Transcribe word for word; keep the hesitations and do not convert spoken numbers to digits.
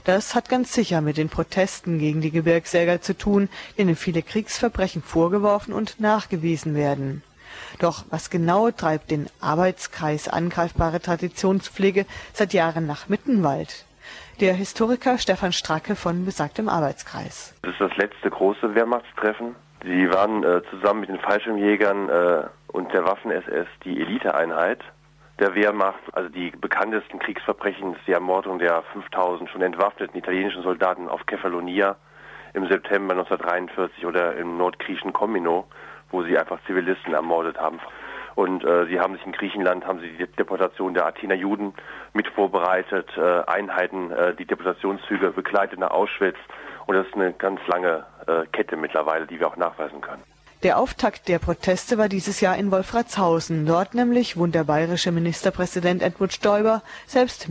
Das hat ganz sicher mit den Protesten gegen die Gebirgsjäger zu tun, denen viele Kriegsverbrechen vorgeworfen und nachgewiesen werden. Doch was genau treibt den Arbeitskreis Angreifbare Traditionspflege seit Jahren nach Mittenwald? Der Historiker Stefan Stracke von besagtem Arbeitskreis. Das ist das letzte große Wehrmachtstreffen. Sie waren äh, zusammen mit den Fallschirmjägern äh, und der Waffen-S S die Eliteeinheit der Wehrmacht. Also die bekanntesten Kriegsverbrechen ist die Ermordung der fünftausend schon entwaffneten italienischen Soldaten auf Kefalonia im September neunzehnhundertdreiundvierzig oder im nordgriechischen Komino, wo sie einfach Zivilisten ermordet haben. Und äh, sie haben sich in Griechenland, haben sie die Deportation der Athener Juden mit vorbereitet, äh, Einheiten, äh, die Deportationszüge begleitet nach Auschwitz. Und das ist eine ganz lange äh, Kette mittlerweile, die wir auch nachweisen können. Der Auftakt der Proteste war dieses Jahr in Wolfratshausen. Dort nämlich wohnt der bayerische Ministerpräsident Edmund Stoiber selbst